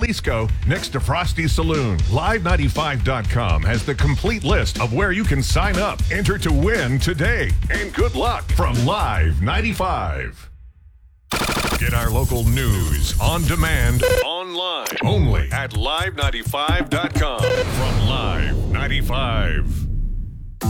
Jalisco, next to Frosty Saloon. Live95.com has the complete list of where you can sign up. Enter to win today. And good luck from Live 95. Get our local news on demand online only at live95.com from Live 95.